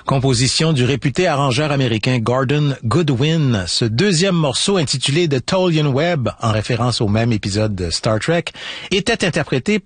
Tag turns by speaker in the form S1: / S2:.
S1: Composition du réputé arrangeur américain Gordon Goodwin. Ce deuxième morceau intitulé The Tolian Web, en référence au même épisode de Star Trek, était interprété